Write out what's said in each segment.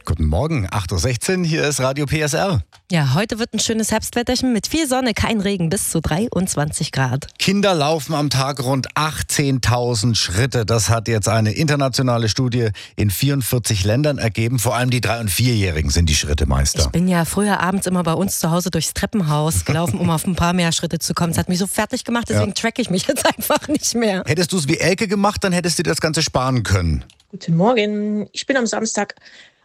Guten Morgen, 8.16 Uhr, hier ist Radio PSR. Ja, heute wird ein schönes Herbstwetterchen mit viel Sonne, kein Regen, bis zu 23 Grad. Kinder laufen am Tag rund 18.000 Schritte. Das hat jetzt eine internationale Studie in 44 Ländern ergeben. Vor allem die 3- und 4-Jährigen sind die Schrittemeister. Ich bin ja früher abends immer bei uns zu Hause durchs Treppenhaus gelaufen, um auf ein paar mehr Schritte zu kommen. Es hat mich so fertig gemacht, deswegen tracke ich mich jetzt einfach nicht mehr. Hättest du es wie Elke gemacht, dann hättest du dir das Ganze sparen können. Guten Morgen. Ich bin am Samstag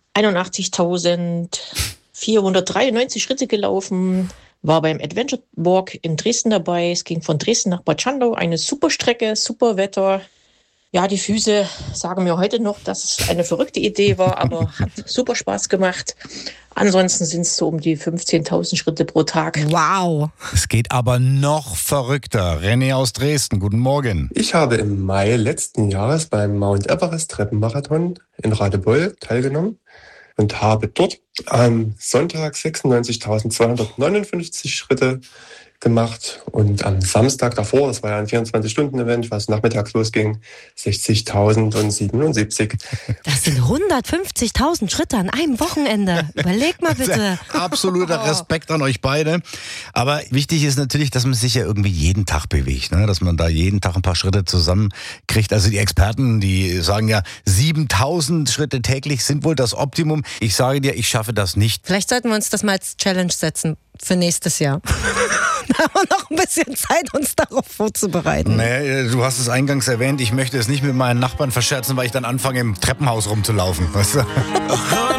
81.493 Schritte gelaufen, war beim Adventure Walk in Dresden dabei. Es ging von Dresden nach Bad Schandau, eine super Strecke, super Wetter. Ja, die Füße sagen mir heute noch, dass es eine verrückte Idee war, aber hat super Spaß gemacht. Ansonsten sind es so um die 15.000 Schritte pro Tag. Wow. Es geht aber noch verrückter. René aus Dresden, guten Morgen. Ich habe im Mai letzten Jahres beim Mount Everest Treppenmarathon in Radebeul teilgenommen und habe dort am Sonntag 96.259 Schritte gemacht und am Samstag davor, das war ja ein 24-Stunden-Event, was nachmittags losging, 60.077. Das sind 150.000 Schritte an einem Wochenende. Überleg mal bitte. Absoluter Respekt an euch beide. Aber wichtig ist natürlich, dass man sich ja irgendwie jeden Tag bewegt, ne? Dass man da jeden Tag ein paar Schritte zusammenkriegt. Also die Experten, die sagen ja, 7.000 Schritte täglich sind wohl das Optimum. Ich sage dir, ich schaffe das nicht. Vielleicht sollten wir uns das mal als Challenge setzen für nächstes Jahr. Da haben wir noch ein bisschen Zeit, uns darauf vorzubereiten. Nee, du hast es eingangs erwähnt, ich möchte es nicht mit meinen Nachbarn verscherzen, weil ich dann anfange, im Treppenhaus rumzulaufen. Weißt du?